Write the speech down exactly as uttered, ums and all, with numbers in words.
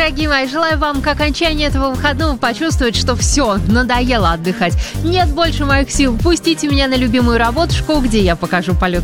дорогие мои, желаю вам к окончанию этого выходного почувствовать, что все, надоело отдыхать. Нет больше моих сил. Пустите меня на любимую работушку, где я покажу полет